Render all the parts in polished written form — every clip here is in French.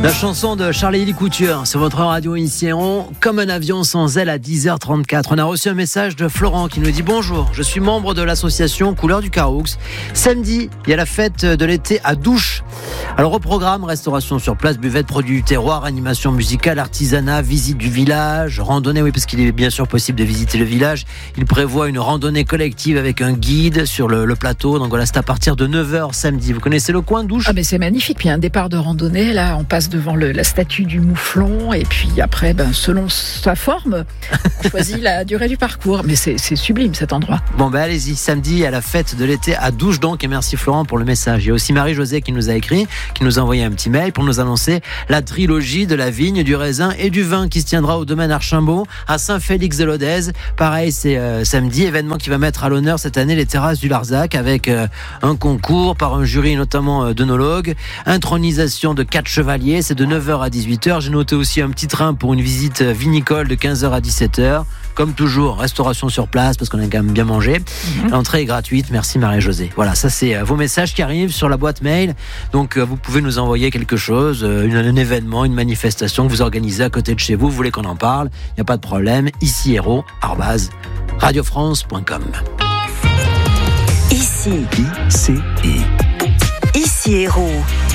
La chanson de Charlie Couture sur votre radio ici Héron, comme un avion sans aile à 10h34. On a reçu un message de Florent qui nous dit: bonjour, je suis membre de l'association Couleur du Caroux. Samedi, il y a la fête de l'été à Douche. Alors au programme, restauration sur place, buvette, produits du terroir, animation musicale, artisanat, visite du village, randonnée, oui, parce qu'il est bien sûr possible de visiter le village. Il prévoit une randonnée collective avec un guide sur le plateau. Donc voilà, c'est à partir de 9h samedi. Vous connaissez le coin Douche ? Ah mais c'est magnifique, puis un départ de randonnée, là on passe devant la statue du mouflon et puis après, selon sa forme, on choisit la durée du parcours. Mais c'est sublime cet endroit. Bon allez-y, samedi à la fête de l'été à Douche donc, et merci Florent pour le message. Il y a aussi Marie-Josée qui nous a écrit, qui nous a envoyé un petit mail pour nous annoncer la trilogie de la vigne, du raisin et du vin qui se tiendra au domaine Archimbault à Saint-Félix-de-Lodèze. Pareil, c'est samedi, événement qui va mettre à l'honneur cette année les terrasses du Larzac avec un concours par un jury notamment d'œnologues, intronisation de 4 chevaliers, c'est de 9h à 18h. J'ai noté aussi un petit train pour une visite vinicole de 15h à 17h. Comme toujours, restauration sur place parce qu'on a quand même bien mangé. L'entrée est gratuite. Merci Marie-Josée. Voilà, ça c'est vos messages qui arrivent sur la boîte mail. Donc vous pouvez nous envoyer quelque chose, un événement, une manifestation que vous organisez à côté de chez vous. Vous voulez qu'on en parle? Il n'y a pas de problème. Ici Héros, @radiofrance.com. Ici Héros.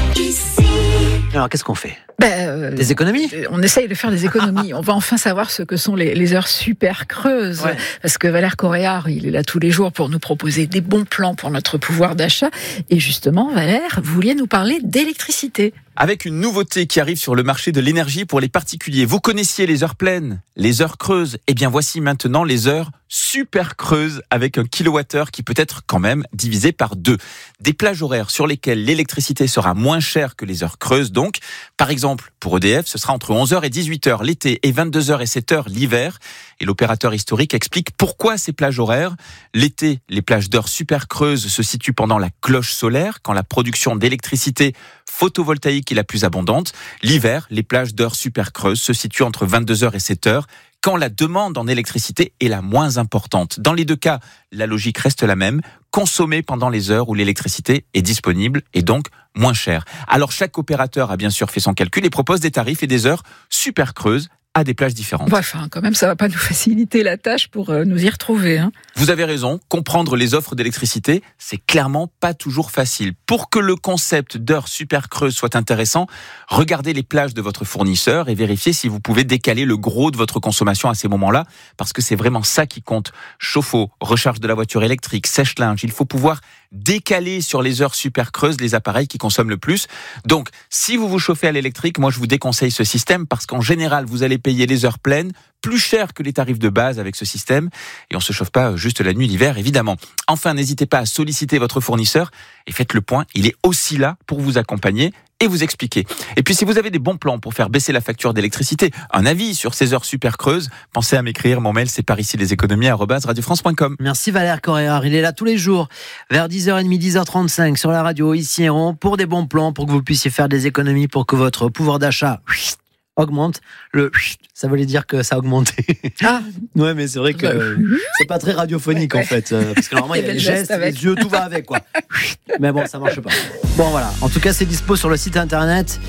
Alors qu'est-ce qu'on fait? Des économies? On essaye de faire des économies. On va enfin savoir ce que sont les heures super creuses. Ouais. Parce que Valère Coréard, il est là tous les jours pour nous proposer des bons plans pour notre pouvoir d'achat. Et justement, Valère, vous vouliez nous parler d'électricité. Avec une nouveauté qui arrive sur le marché de l'énergie pour les particuliers. Vous connaissiez les heures pleines, les heures creuses. Eh bien, voici maintenant les heures super creuses avec un kilowattheure qui peut être quand même divisé par 2. Des plages horaires sur lesquelles l'électricité sera moins chère que les heures creuses. Donc, par exemple, pour EDF, ce sera entre 11h et 18h l'été et 22h et 7h l'hiver. Et l'opérateur historique explique pourquoi ces plages horaires. L'été, les plages d'heures super creuses se situent pendant la cloche solaire, quand la production d'électricité photovoltaïque est la plus abondante. L'hiver, les plages d'heures super creuses se situent entre 22h et 7h, quand la demande en électricité est la moins importante. Dans les deux cas, la logique reste la même, consommer pendant les heures où l'électricité est disponible et donc moins chère. Alors chaque opérateur a bien sûr fait son calcul et propose des tarifs et des heures super creuses à des plages différentes. Enfin, quand même, ça va pas nous faciliter la tâche pour nous y retrouver. Vous avez raison, comprendre les offres d'électricité, c'est clairement pas toujours facile. Pour que le concept d'heures super creuses soit intéressant, regardez les plages de votre fournisseur et vérifiez si vous pouvez décaler le gros de votre consommation à ces moments-là, parce que c'est vraiment ça qui compte. Chauffe-eau, recharge de la voiture électrique, sèche-linge, il faut pouvoir décaler sur les heures super creuses les appareils qui consomment le plus. Donc, si vous vous chauffez à l'électrique, moi je vous déconseille ce système parce qu'en général, vous allez payer les heures pleines plus cher que les tarifs de base avec ce système et on se chauffe pas juste la nuit l'hiver évidemment. Enfin, n'hésitez pas à solliciter votre fournisseur et faites le point, il est aussi là pour vous accompagner et vous expliquer. Et puis si vous avez des bons plans pour faire baisser la facture d'électricité, un avis sur ces heures super creuses, pensez à m'écrire, mon mail c'est par ici leséconomies@radiofrance.com. Merci Valère Coréard, il est là tous les jours vers 10h30, 10h35 sur la radio ici Héron pour des bons plans, pour que vous puissiez faire des économies, pour que votre pouvoir d'achat augmente. Le ça voulait dire que ça a augmenté. Ah ouais, mais c'est vrai que c'est pas très radiophonique en fait, parce que normalement il y a les gestes, les yeux, tout va avec quoi. Mais bon, ça marche pas. Bon voilà, en tout cas c'est dispo sur le site internet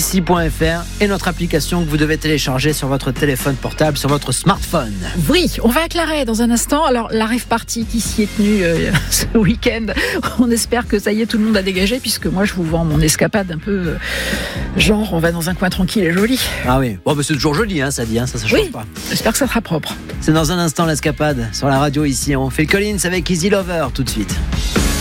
ici.fr et notre application que vous devez télécharger sur votre téléphone portable, sur votre smartphone. Oui, on va à Claret dans un instant. Alors la rave party qui s'y est tenue ce week-end, on espère que ça y est, tout le monde a dégagé, puisque moi je vous vends mon escapade un peu genre on va dans un coin tranquille et joli. Ah oui, bon, bah, c'est toujours joli ça dit, ça change pas. J'espère que ça sera propre. C'est dans un instant l'escapade sur la radio ici. On fait le Collins avec Easy Lover tout de suite.